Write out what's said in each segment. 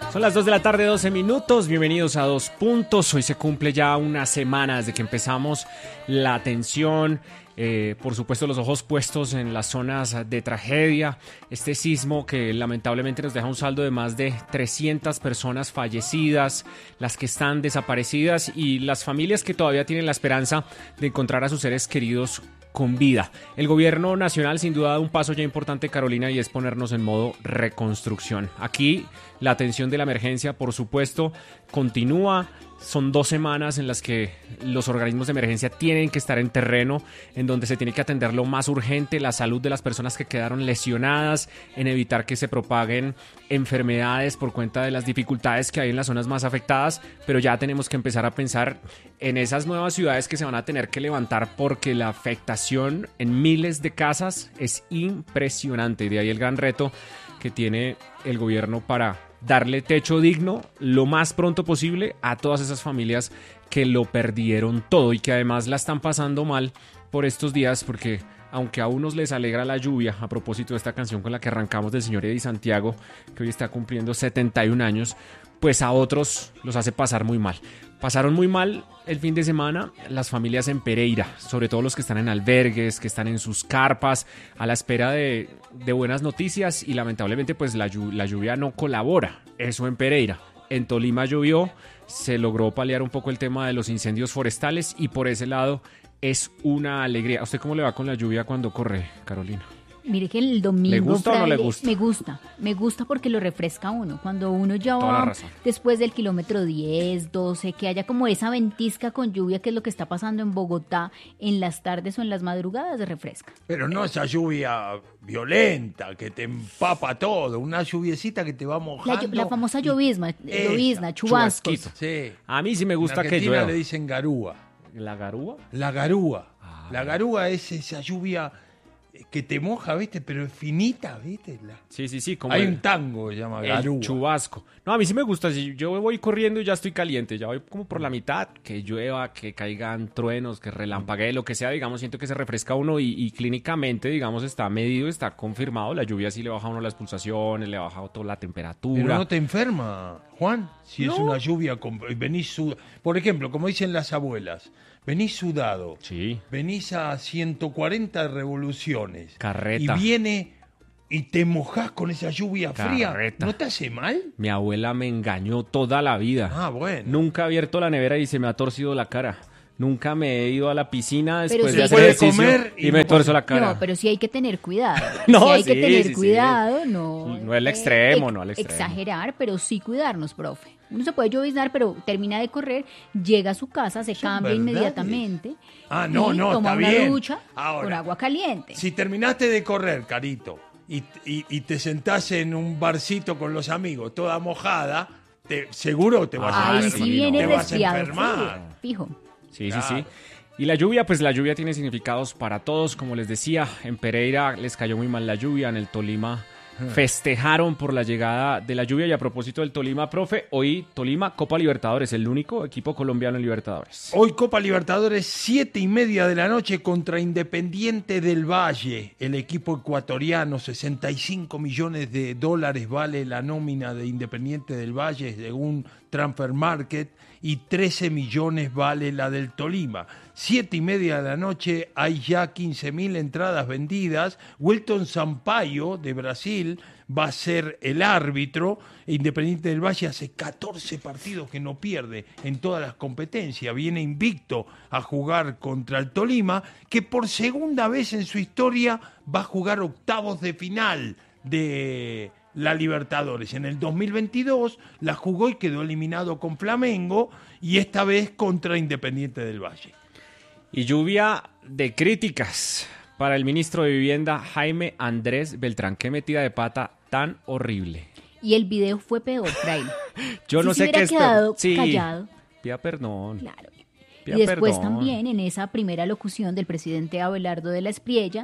Son las 2 de la tarde, 12 minutos. Bienvenidos a Dos Puntos. Hoy se cumple ya una semana desde que empezamos la atención. Por supuesto, los ojos puestos en las zonas de tragedia. Este sismo que lamentablemente nos deja un saldo de más de 300 personas fallecidas, las que están desaparecidas y las familias que todavía tienen la esperanza de encontrar a sus seres queridos con vida. El gobierno nacional sin duda da un paso ya importante, Carolina, y es ponernos en modo reconstrucción. Aquí la atención de la emergencia, por supuesto, continúa. Son 2 semanas en las que los organismos de emergencia tienen que estar en terreno, en donde se tiene que atender lo más urgente, la salud de las personas que quedaron lesionadas, en evitar que se propaguen enfermedades por cuenta de las dificultades que hay en las zonas más afectadas, pero ya tenemos que empezar a pensar en esas nuevas ciudades que se van a tener que levantar porque la afectación en miles de casas es impresionante, y de ahí el gran reto que tiene el gobierno para darle techo digno lo más pronto posible a todas esas familias que lo perdieron todo y que además la están pasando mal por estos días, porque aunque a unos les alegra la lluvia, a propósito de esta canción con la que arrancamos del señor Eddie Santiago, que hoy está cumpliendo 71 años, pues a otros los hace pasar muy mal. Pasaron muy mal el fin de semana las familias en Pereira, sobre todo los que están en albergues, que están en sus carpas, a la espera de buenas noticias, y lamentablemente pues la lluvia no colabora. Eso en Pereira. En Tolima llovió, se logró paliar un poco el tema de los incendios forestales y por ese lado es una alegría. ¿A usted cómo le va con la lluvia cuando corre, Carolina? Mire que el domingo... ¿Le gusta o no le gusta? Me gusta porque lo refresca a uno. Cuando uno ya va después del kilómetro 10, 12, que haya como esa ventisca con lluvia, que es lo que está pasando en Bogotá, en las tardes o en las madrugadas, refresca. Pero no esa lluvia violenta que te empapa todo, una lluviecita que te va mojando. La famosa llovizna, chubascos. Sí. A mí sí me gusta que llueva. En Argentina llueva. le dicen garúa. ¿La garúa? La garúa. La garúa es esa lluvia que te moja, ¿viste? Pero es finita, ¿viste? Sí. Como hay un tango que se llama garúa. El chubasco. No, a mí sí me gusta. Si yo voy corriendo y ya estoy caliente, ya voy como por la mitad, que llueva, que caigan truenos, que relampaguee, lo que sea, digamos, siento que se refresca uno y clínicamente, digamos, está medido, está confirmado. La lluvia sí le baja a uno las pulsaciones, le baja a toda la temperatura. Pero no te enferma, Juan, si no. Es una lluvia, venís sudado. Por ejemplo, como dicen las abuelas, venís sudado, sí. Venís a 140 revoluciones. Carreta. Y viene y te mojás con esa lluvia fría. ¿No te hace mal? Mi abuela me engañó toda la vida. Ah, bueno. Nunca he abierto la nevera y se me ha torcido la cara. Nunca me he ido a la piscina después sí de hacer ejercicio comer y me torzo la cara. No, pero sí hay que tener cuidado. No, sí hay sí, que tener sí, cuidado, sí. no al extremo, no al extremo. Exagerar, pero sí cuidarnos, profe. Uno se puede lloviznar, pero termina de correr, llega a su casa, se cambia inmediatamente. Ah, no, y no, toma está una bien. ducha Ahora, con agua caliente. Si terminaste de correr, Carito, y te sentás en un barcito con los amigos, toda mojada, seguro te vas a enfermar. Sí viene te vas a resfriado, enfermar. Fijo. Sí. Y la lluvia, pues la lluvia tiene significados para todos, como les decía. En Pereira les cayó muy mal la lluvia, en el Tolima festejaron por la llegada de la lluvia. Y a propósito del Tolima, profe, hoy Tolima, Copa Libertadores, el único equipo colombiano en Libertadores. Hoy Copa Libertadores, 7:30 de la noche contra Independiente del Valle, el equipo ecuatoriano. 65 millones de dólares vale la nómina de Independiente del Valle según Transfer Market, y 13 millones vale la del Tolima. 7:30 de la noche, hay ya 15.000 entradas vendidas. Welton Sampaio, de Brasil, va a ser el árbitro. Independiente del Valle hace 14 partidos que no pierde en todas las competencias. Viene invicto a jugar contra el Tolima, que por segunda vez en su historia va a jugar octavos de final de la Libertadores. En el 2022 la jugó y quedó eliminado con Flamengo, y esta vez contra Independiente del Valle. Y lluvia de críticas para el ministro de Vivienda, Jaime Andrés Beltrán. Qué metida de pata tan horrible. Y el video fue peor, Fraile. Yo no sé qué es quedado callado. Pida perdón. Claro. Pida y después perdón. también en esa primera locución del presidente Abelardo de la Espriella,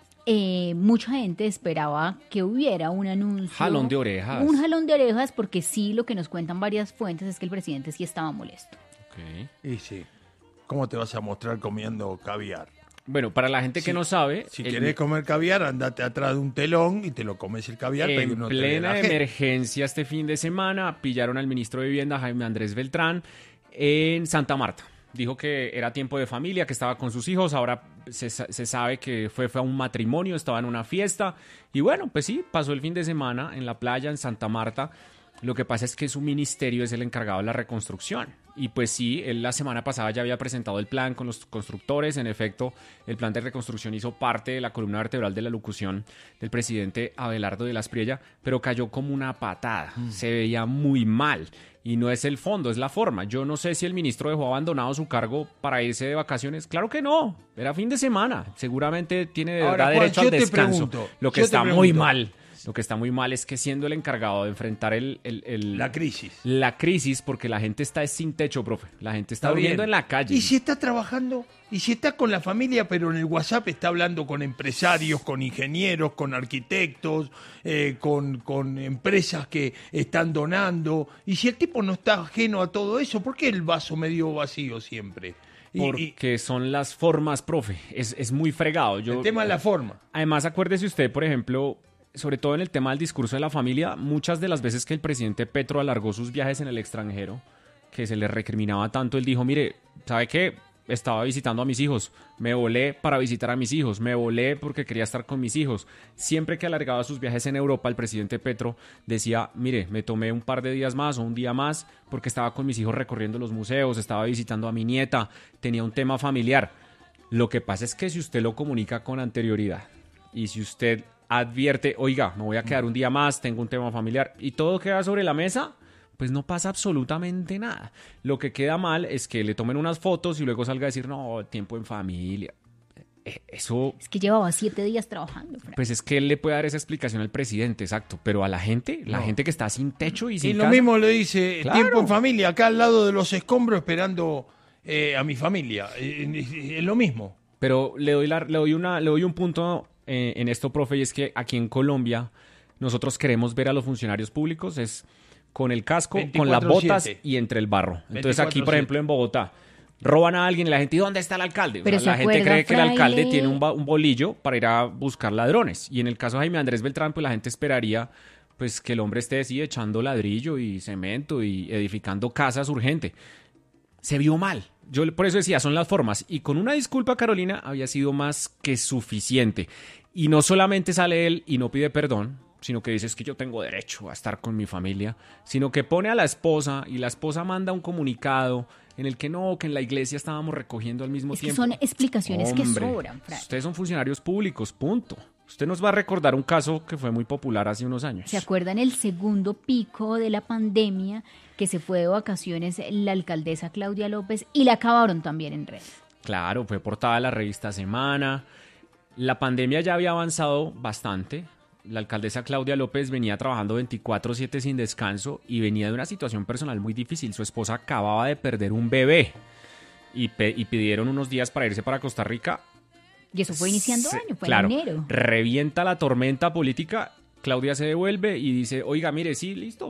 mucha gente esperaba que hubiera un anuncio. Jalón de orejas. Un jalón de orejas, porque sí, lo que nos cuentan varias fuentes es que el presidente sí estaba molesto. Okay. Y sí, ¿cómo te vas a mostrar comiendo caviar? Bueno, para la gente que no sabe... Si querés comer caviar, andate atrás de un telón y te lo comes el caviar. En plena emergencia este fin de semana pillaron al ministro de Vivienda, Jaime Andrés Beltrán, en Santa Marta. Dijo que era tiempo de familia, que estaba con sus hijos. Ahora se sabe que fue a un matrimonio, estaba en una fiesta. Y bueno, pues sí, pasó el fin de semana en la playa en Santa Marta. Lo que pasa es que su ministerio es el encargado de la reconstrucción. Y pues sí, él la semana pasada ya había presentado el plan con los constructores. En efecto, el plan de reconstrucción hizo parte de la columna vertebral de la locución del presidente Abelardo de la Espriella, pero cayó como una patada. Se veía muy mal. Y no es el fondo, es la forma. Yo no sé si el ministro dejó abandonado su cargo para irse de vacaciones. Claro que no, era fin de semana. Seguramente tiene de verdad derecho al descanso. Lo que está muy mal. Lo que está muy mal es que siendo el encargado de enfrentar la crisis. La crisis, porque la gente está sin techo, profe. La gente está durmiendo en la calle. ¿Y si está trabajando? ¿Y si está con la familia, pero en el WhatsApp está hablando con empresarios, con ingenieros, con arquitectos, con empresas que están donando? ¿Y si el tipo no está ajeno a todo eso, por qué el vaso medio vacío siempre? Porque son las formas, profe. Es muy fregado. El tema es la forma. Además, acuérdese usted, por ejemplo... Sobre todo en el tema del discurso de la familia, muchas de las veces que el presidente Petro alargó sus viajes en el extranjero, que se le recriminaba tanto, él dijo, mire, ¿sabe qué? Estaba visitando a mis hijos, me volé para visitar a mis hijos, me volé porque quería estar con mis hijos. Siempre que alargaba sus viajes en Europa, el presidente Petro decía, mire, me tomé un par de días más o un día más porque estaba con mis hijos recorriendo los museos, estaba visitando a mi nieta, tenía un tema familiar. Lo que pasa es que si usted lo comunica con anterioridad y si usted advierte, oiga, me voy a quedar un día más, tengo un tema familiar y todo queda sobre la mesa, pues no pasa absolutamente nada. Lo que queda mal es que le tomen unas fotos y luego salga a decir, no, tiempo en familia. Eso... Es que llevaba 7 días trabajando. Pues es que él le puede dar esa explicación al presidente, exacto, pero a la gente, gente que está sin techo y sin Y casa, lo mismo le dice, claro. Tiempo en familia, acá al lado de los escombros esperando a mi familia. Es lo mismo. Pero le doy un punto en esto, profe, y es que aquí en Colombia nosotros queremos ver a los funcionarios públicos es con el casco, 24/7. Con las botas y entre el barro. Entonces aquí, por ejemplo, en Bogotá, roban a alguien y la gente, ¿y dónde está el alcalde? Pero o sea, la gente cree que el alcalde tiene un bolillo para ir a buscar ladrones. Y en el caso de Jaime Andrés Beltrán, pues la gente esperaría pues que el hombre esté así echando ladrillo y cemento y edificando casas urgente. Se vio mal. Yo por eso decía, son las formas. Y con una disculpa, Carolina, había sido más que suficiente. Y no solamente sale él y no pide perdón, sino que dice es que yo tengo derecho a estar con mi familia, sino que pone a la esposa y la esposa manda un comunicado en el que no, que en la iglesia estábamos recogiendo al mismo tiempo. Son explicaciones que sobran, Fran. Ustedes son funcionarios públicos, punto. Usted nos va a recordar un caso que fue muy popular hace unos años. ¿Se acuerdan el segundo pico de la pandemia que se fue de vacaciones la alcaldesa Claudia López y la acabaron también en redes? Claro, fue portada de la revista Semana. La pandemia ya había avanzado bastante. La alcaldesa Claudia López venía trabajando 24/7 sin descanso y venía de una situación personal muy difícil. Su esposa acababa de perder un bebé y pidieron unos días para irse para Costa Rica. Y eso fue iniciando año, fue claro, en enero. Revienta la tormenta política, Claudia se devuelve y dice, oiga, mire, sí, listo,